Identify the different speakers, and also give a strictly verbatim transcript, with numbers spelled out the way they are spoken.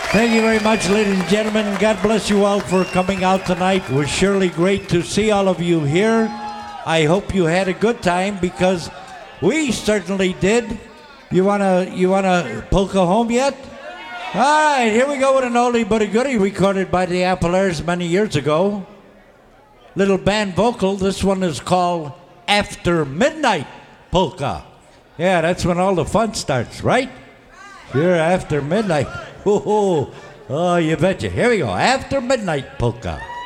Speaker 1: Thank you very much, ladies and gentlemen. God bless you all for coming out tonight. It was surely great to see all of you here. I hope you had a good time because we certainly did. You wanna you wanna polka home yet? All right, here we go with an oldie but a goodie recorded by the Appalachians many years ago. Little band vocal. This one is called After Midnight Polka. Yeah, that's when all the fun starts, right? Sure, after midnight. Oh, oh, you betcha. Here we go. After Midnight Polka.